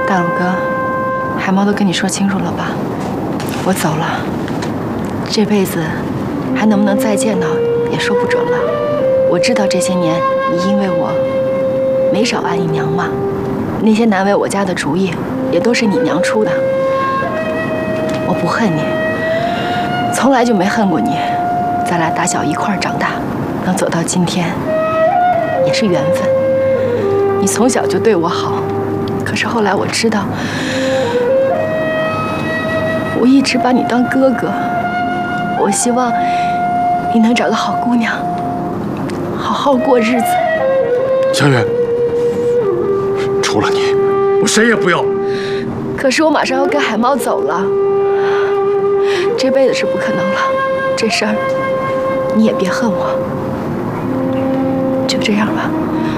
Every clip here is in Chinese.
大鲁哥，海猫都跟你说清楚了吧？我走了，这辈子还能不能再见到也说不准了。我知道这些年你因为我没少安姨娘骂，那些难为我家的主意也都是你娘出的。我不恨你，从来就没恨过你。咱俩打小一块儿长大，能走到今天也是缘分。你从小就对我好，可是后来我知道，我一直把你当哥哥。我希望你能找个好姑娘，好好过日子。 香月，除了你，我谁也不要。 可是我马上要跟海猫走了，这辈子是不可能了。这事儿你也别恨我，就这样吧。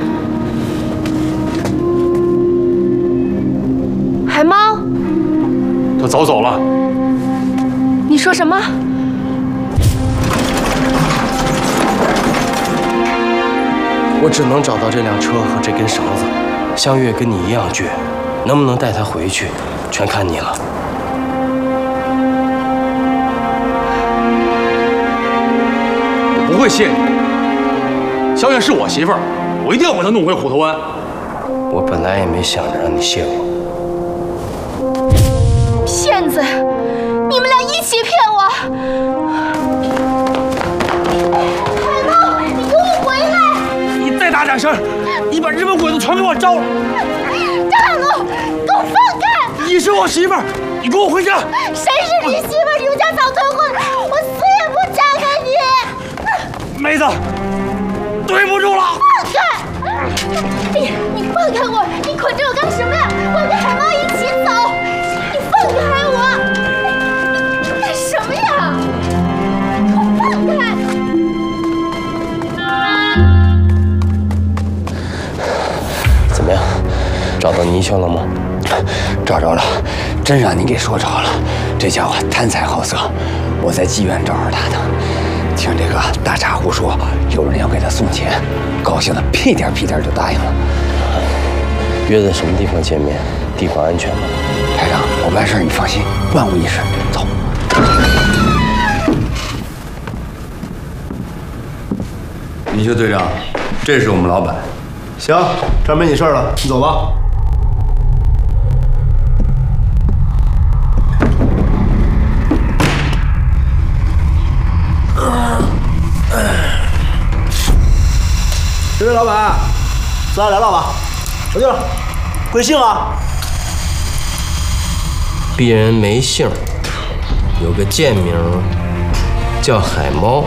海猫， 他早走了。 你说什么？ 我只能找到这辆车和这根绳子。香月跟你一样倔，能不能带她回去，全看你了。 我不会谢你。香月是我媳妇儿，我一定要把她弄回虎头湾。 我本来也没想着让你谢我。 骗子！你们俩一起骗我！海猫，你给我回来！ 你再大点声，你把日本鬼子全给我招了！ 大鲁，给我放开！ 你是我媳妇儿，你给我回家！ 谁是你媳妇儿？刘家早退婚，我死也不嫁给你！ 妹子，对不住了！ 放开！你放开我！你捆着我干什么呀？我跟海猫一起走！你放开我！你干什么呀？放开！ 怎么样，找到泥鳅了吗？ 找着了，真让你给说着了。这家伙贪财好色，我在妓院找着他的。听这个大茶壶说，有人要给他送钱，高兴的屁颠屁颠就答应了。 约在什么地方见面？地方安全吗？ 排长，我办事你放心，万无一失。走。 泥鳅队长，这是我们老板。 行，这儿没你事儿了，你走吧。这位老板，咱俩来了吧？小弟儿，贵姓啊？ 鄙人没姓，有个贱名叫海猫。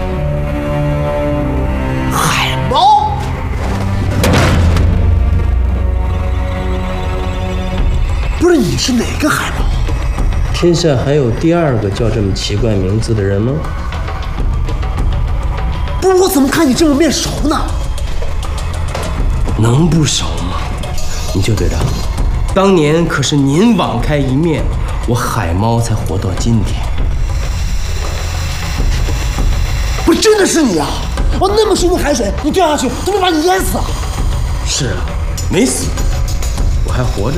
海猫？不是，你是哪个海猫？ 天下还有第二个叫这么奇怪名字的人吗？ 不是，我怎么看你这么面熟呢？ 能不熟吗？泥鳅队长，当年可是您网开一面，我海猫才活到今天。 不是，真的是你啊！我那么深的海水，你掉下去都没把你淹死啊！ 是啊，没死，我还活着。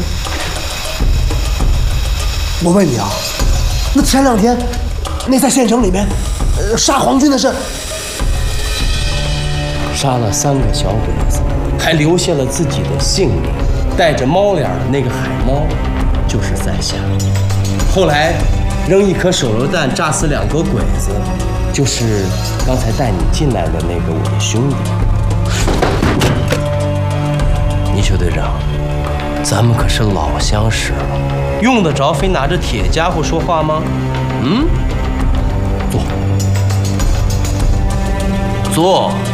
我问你啊，那前2天，那在县城里面，杀皇军的事， 杀了3个小鬼子，还留下了自己的性命。带着猫脸的那个海猫，就是在下。后来扔1颗手榴弹炸死2个鬼子，就是刚才带你进来的那个我的兄弟。泥鳅队长，咱们可是老相识了，用得着非拿着铁家伙说话吗？坐。